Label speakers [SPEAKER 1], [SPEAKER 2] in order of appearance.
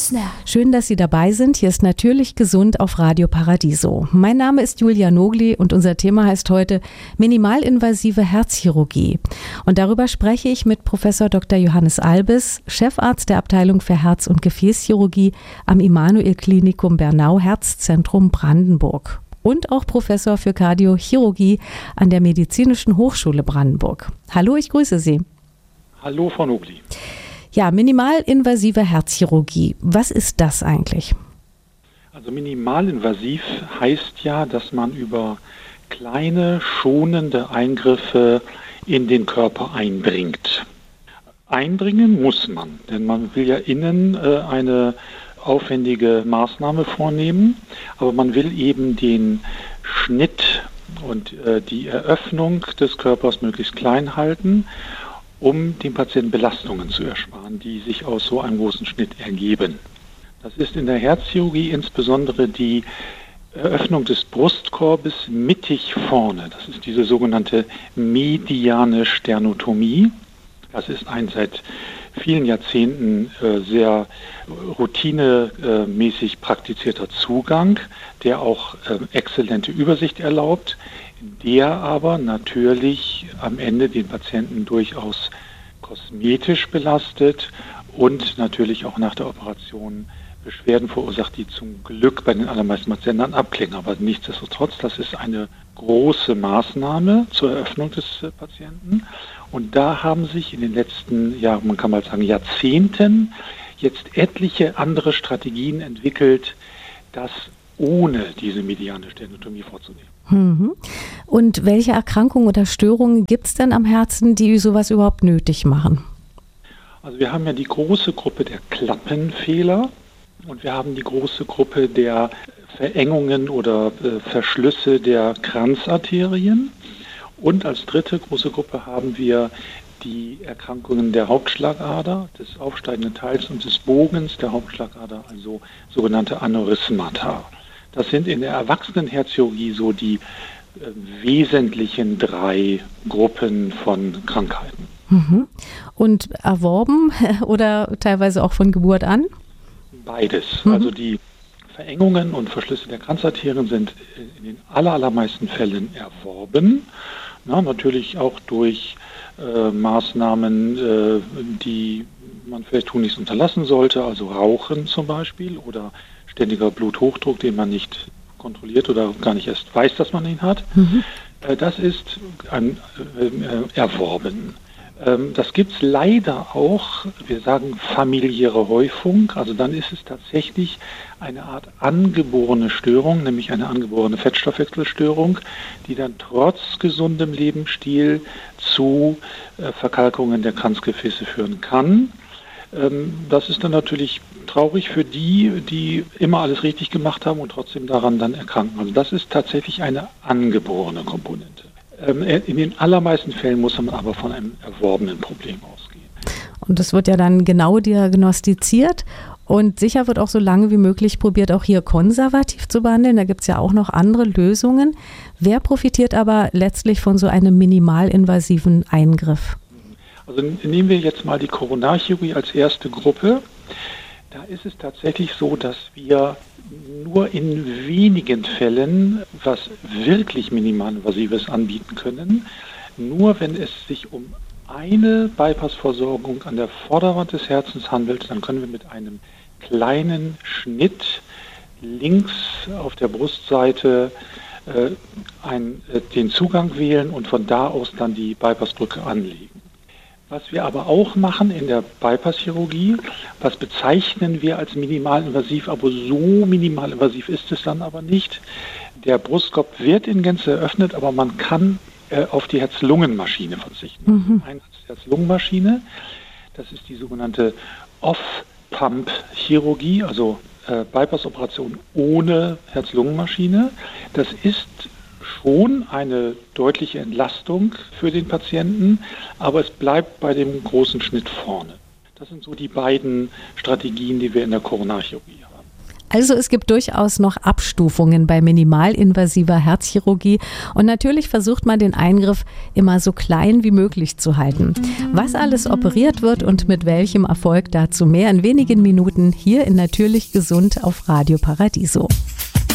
[SPEAKER 1] Schön, dass Sie dabei sind. Hier ist Natürlich gesund auf Radio Paradiso. Mein Name ist Julia Nogli und unser Thema heißt heute minimalinvasive Herzchirurgie. Und darüber spreche ich mit Professor Dr. Johannes Albis, Chefarzt der Abteilung für Herz- und Gefäßchirurgie am Immanuel-Klinikum Bernau Herzzentrum Brandenburg. Und auch Professor für Kardiochirurgie an der Medizinischen Hochschule Brandenburg. Hallo, ich grüße Sie.
[SPEAKER 2] Hallo, Frau Nogli.
[SPEAKER 1] Ja, minimalinvasive Herzchirurgie. Was ist das eigentlich?
[SPEAKER 2] Also minimalinvasiv heißt ja, dass man über kleine, schonende Eingriffe in den Körper eindringt. Eindringen muss man, denn man will ja innen eine aufwendige Maßnahme vornehmen, aber man will eben den Schnitt und die Eröffnung des Körpers möglichst klein halten, um dem Patienten Belastungen zu ersparen, die sich aus so einem großen Schnitt ergeben. Das ist in der Herzchirurgie insbesondere die Eröffnung des Brustkorbes mittig vorne. Das ist diese sogenannte mediane Sternotomie. Das ist ein seit vielen Jahrzehnten sehr routinemäßig praktizierter Zugang, der auch exzellente Übersicht erlaubt, der aber natürlich am Ende den Patienten durchaus kosmetisch belastet und natürlich auch nach der Operation Beschwerden verursacht, die zum Glück bei den allermeisten Patienten dann abklingen. Aber nichtsdestotrotz, das ist eine große Maßnahme zur Eröffnung des Patienten. Und da haben sich in den letzten, ja, man kann mal sagen, Jahrzehnten jetzt etliche andere Strategien entwickelt, das ohne diese mediane Sternotomie vorzunehmen.
[SPEAKER 1] Und welche Erkrankungen oder Störungen gibt es denn am Herzen, die sowas überhaupt nötig machen?
[SPEAKER 2] Also wir haben ja die große Gruppe der Klappenfehler und wir haben die große Gruppe der Verengungen oder Verschlüsse der Kranzarterien. Und als dritte große Gruppe haben wir die Erkrankungen der Hauptschlagader, des aufsteigenden Teils und des Bogens der Hauptschlagader, also sogenannte Aneurysmata. Das sind in der Erwachsenenherzchirurgie so die wesentlichen drei Gruppen von Krankheiten.
[SPEAKER 1] Und erworben oder teilweise auch von Geburt an?
[SPEAKER 2] Beides. Also die Verengungen und Verschlüsse der Kranzarterien sind in den allermeisten Fällen erworben. Natürlich auch durch Maßnahmen, die man vielleicht tunlichst unterlassen sollte, also Rauchen zum Beispiel oder ständiger Bluthochdruck, den man nicht kontrolliert oder gar nicht erst weiß, dass man ihn hat. Das ist erworben. Das gibt es leider auch, wir sagen familiäre Häufung, also dann ist es tatsächlich eine Art angeborene Störung, nämlich eine angeborene Fettstoffwechselstörung, die dann trotz gesundem Lebensstil zu Verkalkungen der Kranzgefäße führen kann. Das ist dann natürlich traurig für die, die immer alles richtig gemacht haben und trotzdem daran dann erkranken. Also das ist tatsächlich eine angeborene Komponente. In den allermeisten Fällen muss man aber von einem erworbenen Problem ausgehen.
[SPEAKER 1] Und das wird ja dann genau diagnostiziert und sicher wird auch so lange wie möglich probiert, auch hier konservativ zu behandeln. Da gibt es ja auch noch andere Lösungen. Wer profitiert aber letztlich von so einem minimalinvasiven Eingriff?
[SPEAKER 2] Also nehmen wir jetzt mal die Koronarchirurgie als erste Gruppe. Da ist es tatsächlich so, dass wir nur in wenigen Fällen was wirklich minimalinvasives anbieten können. Nur wenn es sich um eine Bypassversorgung an der Vorderwand des Herzens handelt, dann können wir mit einem kleinen Schnitt links auf der Brustseite den Zugang wählen und von da aus dann die Bypassbrücke anlegen. Was wir aber auch machen in der Bypasschirurgie, was bezeichnen wir als minimalinvasiv, aber so minimalinvasiv ist es dann aber nicht. Der Brustkorb wird in Gänze eröffnet, aber man kann auf die Herz-Lungen-Maschine verzichten. Eine Herz-Lungen-Maschine, das ist die sogenannte Off-Pump-Chirurgie, also Bypass-Operation ohne Herz-Lungen-Maschine. Das ist schon eine deutliche Entlastung für den Patienten, aber es bleibt bei dem großen Schnitt vorne. Das sind so die beiden Strategien, die wir in der Koronarchirurgie haben.
[SPEAKER 1] Also es gibt durchaus noch Abstufungen bei minimalinvasiver Herzchirurgie und natürlich versucht man den Eingriff immer so klein wie möglich zu halten. Was alles operiert wird und mit welchem Erfolg, dazu mehr in wenigen Minuten hier in Natürlich Gesund auf Radio Paradiso.